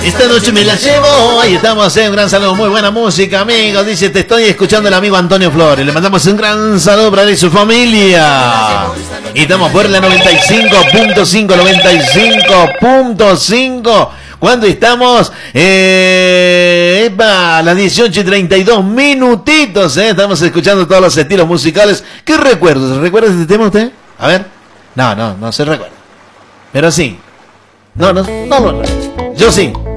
Esta noche me la llevo. Ahí estamos, un gran saludo, muy buena música, amigos. Dice, te estoy escuchando el amigo Antonio Flores. Le mandamos un gran saludo para él y su familia. Y estamos por la 95.5, 95.5. Cuando estamos a las 18:32 minutitos, estamos escuchando todos los estilos musicales. ¿Qué recuerdos? ¿Recuerda este tema usted? A ver. No se recuerda. Pero sí. No lo recuerdo. Yo sí.